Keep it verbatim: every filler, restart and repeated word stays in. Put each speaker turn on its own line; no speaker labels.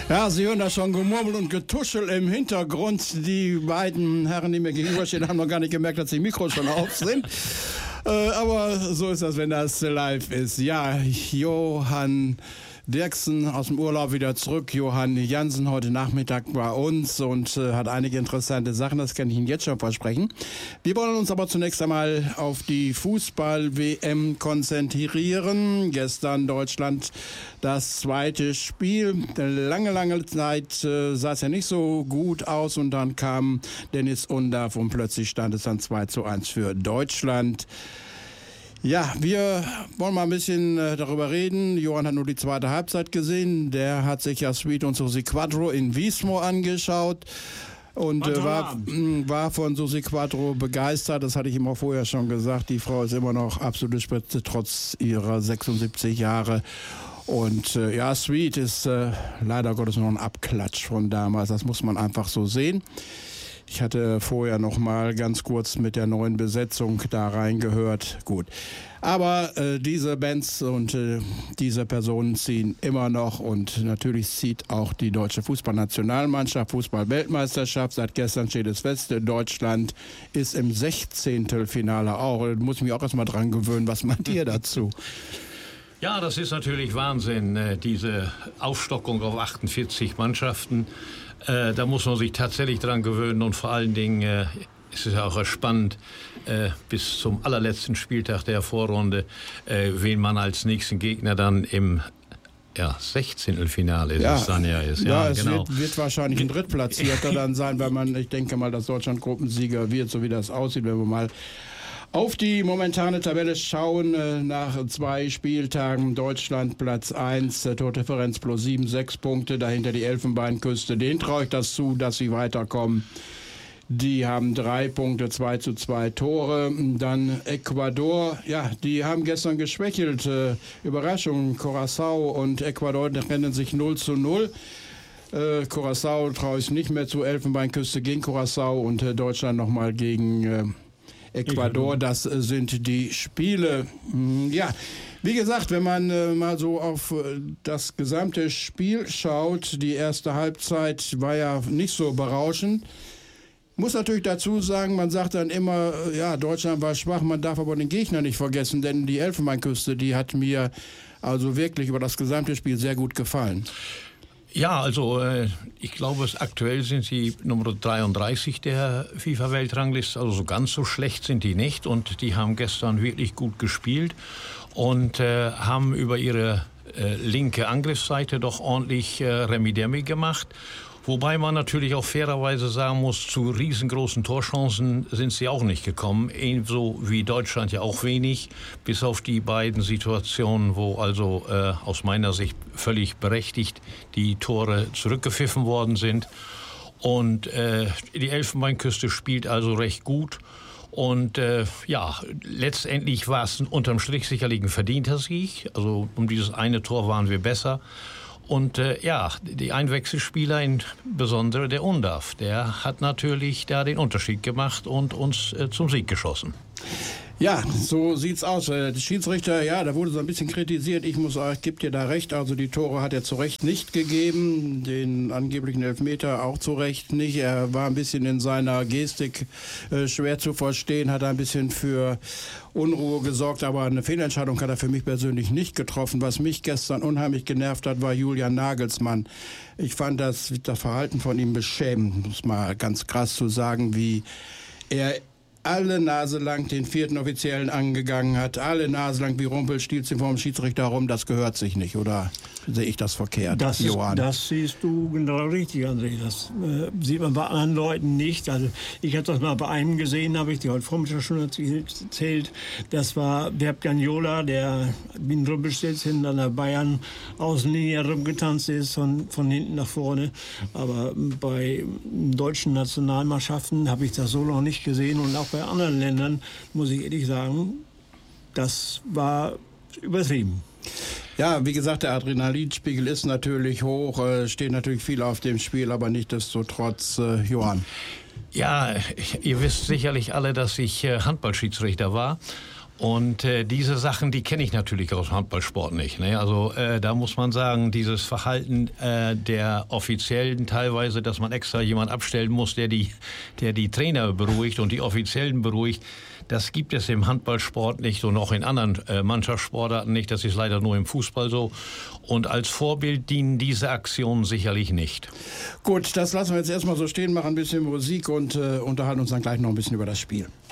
Ja, Sie hören da schon Gemurmel und Getuschel im Hintergrund. Die beiden Herren, die mir gegenüberstehen, haben noch gar nicht gemerkt, dass die Mikros schon auf sind. Äh, aber so ist das, wenn das live ist. Ja, Johann Dirksen aus dem Urlaub wieder zurück. Johann Jansen heute Nachmittag bei uns und äh, hat einige interessante Sachen, das kann ich Ihnen jetzt schon versprechen. Wir wollen uns aber zunächst einmal auf die Fußball-W M konzentrieren. Gestern Deutschland das zweite Spiel. Lange, lange Zeit äh, sah es ja nicht so gut aus und dann kam Dennis Undav und plötzlich stand es dann zwei zu eins für Deutschland. Ja, wir wollen mal ein bisschen äh, darüber reden. Johann hat nur die zweite Halbzeit gesehen. Der hat sich ja Sweet und Susi Quattro in Wiesmoor angeschaut und äh, war, mh, war von Susi Quattro begeistert. Das hatte ich ihm auch vorher schon gesagt. Die Frau ist immer noch absolute Spitze, trotz ihrer sechsundsiebzig Jahre. Und äh, ja, Sweet ist äh, leider Gottes noch ein Abklatsch von damals. Das muss man einfach so sehen. Ich hatte vorher noch mal ganz kurz mit der neuen Besetzung da reingehört. Gut. Aber äh, diese Bands und äh, diese Personen ziehen immer noch und natürlich zieht auch die deutsche Fußballnationalmannschaft, Fußball-Weltmeisterschaft. Seit gestern steht es fest, Deutschland ist im Sechzehntelfinale auch. Da muss ich mich auch erst mal dran gewöhnen. Was meint ihr dazu?
Ja, das ist natürlich Wahnsinn, diese Aufstockung auf achtundvierzig Mannschaften. Äh, da muss man sich tatsächlich dran gewöhnen und vor allen Dingen äh, ist es auch spannend, äh, bis zum allerletzten Spieltag der Vorrunde, äh, wen man als nächsten Gegner dann im ja, Sechzehntelfinale ist
ja,
es dann ja ist. Ja,
ja es
genau.
wird, wird wahrscheinlich ein Drittplatzierter dann sein, weil man, ich denke mal, dass Deutschland Gruppensieger wird, so wie das aussieht, wenn wir mal auf die momentane Tabelle schauen. Nach zwei Spieltagen Deutschland Platz eins, Tordifferenz plus sieben, sechs Punkte, dahinter die Elfenbeinküste. Denen traue ich das zu, dass sie weiterkommen. Die haben drei Punkte, zwei zu zwei Tore. Dann Ecuador, ja, die haben gestern geschwächelt. Äh, Überraschung, Curaçao und Ecuador rennen sich null zu null. Äh, Curaçao traue ich nicht mehr zu, Elfenbeinküste gegen Curaçao und äh, Deutschland nochmal gegen äh, Ecuador, das sind die Spiele. Ja, wie gesagt, wenn man äh, mal so auf äh, das gesamte Spiel schaut, die erste Halbzeit war ja nicht so berauschend. Muss natürlich dazu sagen, man sagt dann immer, äh, ja, Deutschland war schwach, man darf aber den Gegner nicht vergessen, denn die Elfenbeinküste, die hat mir also wirklich über das gesamte Spiel sehr gut gefallen.
Ja, also äh, ich glaube, es aktuell sind sie Nummer dreiunddreißig der FIFA-Weltrangliste, also so ganz so schlecht sind die nicht und die haben gestern wirklich gut gespielt und äh, haben über ihre äh, linke Angriffsseite doch ordentlich äh, Remi-Demi gemacht. Wobei man natürlich auch fairerweise sagen muss, zu riesengroßen Torchancen sind sie auch nicht gekommen. Ebenso wie Deutschland ja auch wenig, bis auf die beiden Situationen, wo also äh, aus meiner Sicht völlig berechtigt die Tore zurückgepfiffen worden sind. Und äh, die Elfenbeinküste spielt also recht gut. Und äh, ja, letztendlich war es unterm Strich sicherlich ein verdienter Sieg. Also um dieses eine Tor waren wir besser. Und äh, ja, die Einwechselspieler, insbesondere der Undav, der hat natürlich da den Unterschied gemacht und uns äh, zum Sieg geschossen.
Ja, so sieht's aus. Der Schiedsrichter, ja, da wurde so ein bisschen kritisiert. Ich muss sagen, ich gebe dir da recht. Also die Tore hat er zu Recht nicht gegeben. Den angeblichen Elfmeter auch zu Recht nicht. Er war ein bisschen in seiner Gestik äh, schwer zu verstehen, hat ein bisschen für Unruhe gesorgt, aber eine Fehlentscheidung hat er für mich persönlich nicht getroffen. Was mich gestern unheimlich genervt hat, war Julian Nagelsmann. Ich fand das, das Verhalten von ihm beschämend, muss mal ganz krass zu sagen, wie er alle Nase lang den vierten Offiziellen angegangen hat, alle Nase lang wie Rumpelstilzchen vor dem Schiedsrichter herum, das gehört sich nicht, oder sehe ich das verkehrt,
das
Johann?
Ist, das siehst du genau richtig, André. Das äh, sieht man bei anderen Leuten nicht. Also ich habe das mal bei einem gesehen, habe ich dir heute Vormittag schon erzählt. Das war Bert Gagnola, der wie ein Rumpelstilzchen an der Bayern Außenlinie rumgetanzt ist, von, von hinten nach vorne. Aber bei deutschen Nationalmannschaften habe ich das so noch nicht gesehen und auch bei anderen Ländern, muss ich ehrlich sagen, das war übertrieben.
Ja, wie gesagt, der Adrenalinspiegel ist natürlich hoch, äh, steht natürlich viel auf dem Spiel, aber nichtsdestotrotz, äh, Johann.
Ja, ihr wisst sicherlich alle, dass ich äh, Handballschiedsrichter war. Und äh, diese Sachen, die kenne ich natürlich aus Handballsport nicht. Ne? Also äh, da muss man sagen, dieses Verhalten äh, der Offiziellen teilweise, dass man extra jemand abstellen muss, der die, der die Trainer beruhigt und die Offiziellen beruhigt, das gibt es im Handballsport nicht und auch in anderen äh, Mannschaftssportarten nicht. Das ist leider nur im Fußball so. Und als Vorbild dienen diese Aktionen sicherlich nicht.
Gut, das lassen wir jetzt erstmal so stehen, machen ein bisschen Musik und äh, unterhalten uns dann gleich noch ein bisschen über das Spiel.